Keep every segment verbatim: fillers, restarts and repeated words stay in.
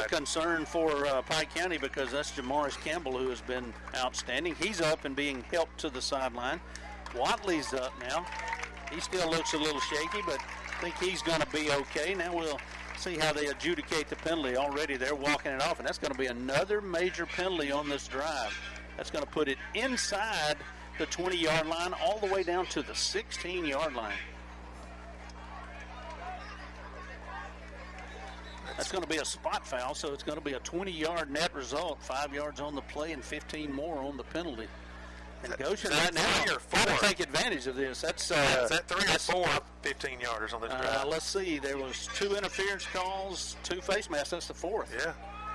a concern for uh, Pike County because that's Jamaris Campbell who has been outstanding. He's up and being helped to the sideline. Watley's up now. He still looks a little shaky, but I think he's going to be okay. Now we'll see how they adjudicate the penalty. Already they're walking it off, and that's going to be another major penalty on this drive. That's going to put it inside the twenty-yard line all the way down to the sixteen-yard line. That's going to be a spot foul, so it's going to be a twenty-yard net result, five yards on the play and fifteen more on the penalty. And Goshen right now got to take advantage of this. That's uh, is that three or four fifteen-yarders on this drive? Uh, let's see. There was two interference calls, two face masks. That's the fourth. Yeah.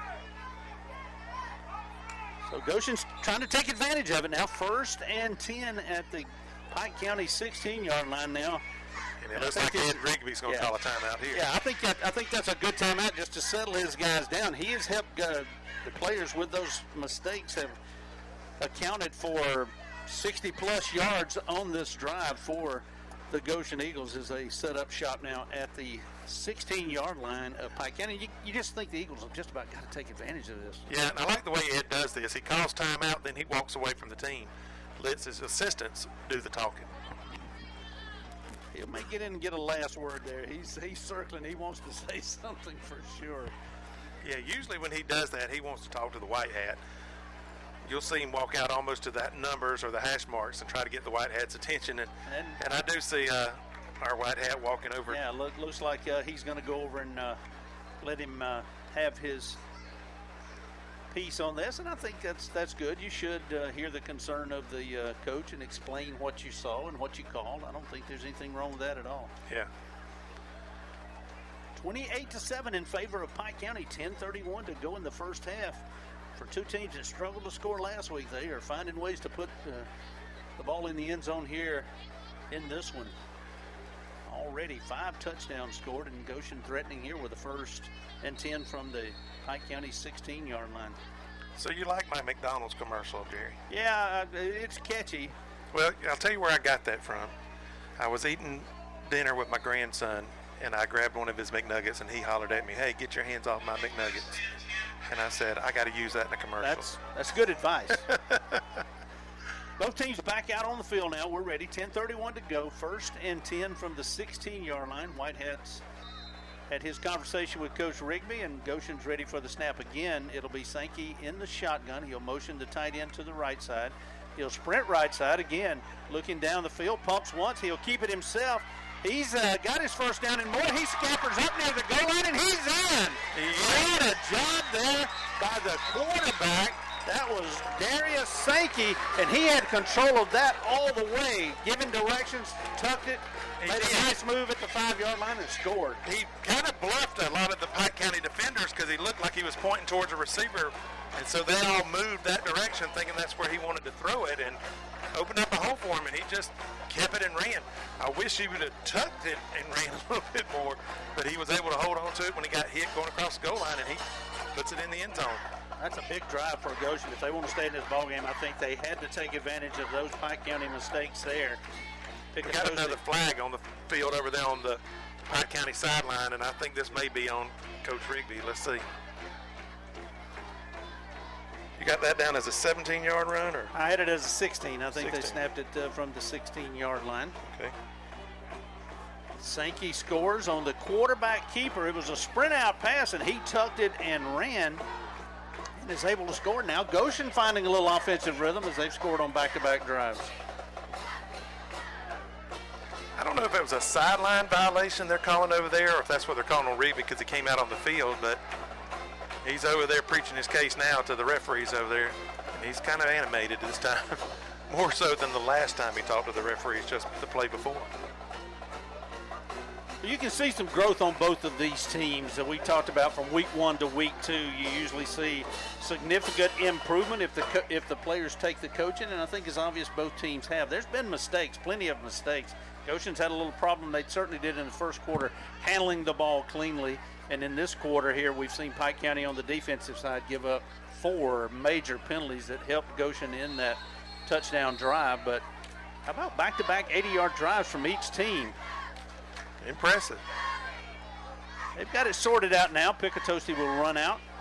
So Goshen's trying to take advantage of it now. First and ten at the Pike County sixteen-yard line now. And it looks like Ed Rigby's going to yeah. call a timeout here. Yeah, I think that, I think that's a good timeout just to settle his guys down. He has helped uh, the players with those mistakes have accounted for sixty plus yards on this drive for the Goshen Eagles as they set up shop now at the sixteen-yard line of Pike County. You, you just think the Eagles have just about got to take advantage of this. Yeah, and I like the way Ed does this. He calls timeout, then he walks away from the team, lets his assistants do the talking. He may get in and get a last word there. He's he's circling. He wants to say something for sure. Yeah, usually when he does that, he wants to talk to the white hat. You'll see him walk out almost to that numbers or the hash marks and try to get the white hat's attention. And and, and I do see uh, our white hat walking over. Yeah, look, looks like uh, he's going to go over and uh, let him uh, have his piece on this, and I think that's that's good. You should uh, hear the concern of the uh, coach and explain what you saw and what you called. I don't think there's anything wrong with that at all. Yeah. twenty-eight to seven in favor of Pike County. ten thirty-one to go in the first half. For two teams that struggled to score last week, they are finding ways to put uh, the ball in the end zone here in this one. Already five touchdowns scored, and Goshen threatening here with a first and ten from the Pike County sixteen-yard line. So you like my McDonald's commercial, Jerry? Yeah, it's catchy. Well, I'll tell you where I got that from. I was eating dinner with my grandson, and I grabbed one of his McNuggets, and he hollered at me, "Hey, get your hands off my McNuggets." And I said, I got to use that in a commercial. That's, that's good advice. Both teams back out on the field now. We're ready. ten thirty-one to go. First and ten from the sixteen-yard line. Whitehead's had his conversation with Coach Rigby, and Goshen's ready for the snap again. It'll be Sankey in the shotgun. He'll motion the tight end to the right side. He'll sprint right side again, looking down the field. Pumps once. He'll keep it himself. He's uh, got his first down and more. He scampers up near the goal line, and he's in. What a job there by the quarterback. That was Darius Sankey, and he had control of that all the way, giving directions, tucked it, made a nice move at the five-yard line and scored. He kind of bluffed a lot of the Pike County defenders because he looked like he was pointing towards a receiver, and so they all moved that direction thinking that's where he wanted to throw it, and opened up a hole for him, and he just kept it and ran. I wish he would have tucked it and ran a little bit more, but he was able to hold on to it when he got hit going across the goal line, and he puts it in the end zone. That's a big drive for Goshen. If they want to stay in this ballgame, I think they had to take advantage of those Pike County mistakes there. We got another flag on the field over there on the Pike County sideline, and I think this may be on Coach Rigby. Let's see. You got that down as a seventeen-yard run? Or? I had it as a sixteen. I think sixteen. they snapped it uh, from the sixteen-yard line. Okay. Sankey scores on the quarterback keeper. It was a sprint-out pass, and he tucked it and ran and is able to score now. Goshen finding a little offensive rhythm as they've scored on back-to-back drives. I don't know if it was a sideline violation they're calling over there or if that's what they're calling on Rigby because he came out on the field, but he's over there preaching his case now to the referees over there, and he's kind of animated this time, more so than the last time he talked to the referees just the play before. You can see some growth on both of these teams that we talked about from week one to week two. You usually see significant improvement if the if the players take the coaching, and I think it's obvious both teams have. There's been mistakes, plenty of mistakes. Goshen's had a little problem. They certainly did in the first quarter, handling the ball cleanly. And in this quarter here, we've seen Pike County on the defensive side give up four major penalties that helped Goshen in that touchdown drive. But how about back-to-back eighty-yard drives from each team? Impressive. They've got it sorted out now. Picatosti will run out